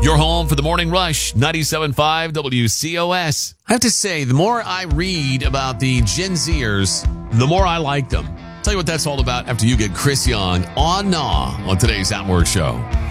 Your home for the morning rush, 97.5 WCOS. I have to say, the more I read about the Gen Zers, the more I like them. Tell you what that's all about after you get Chris Young on today's At Work Show.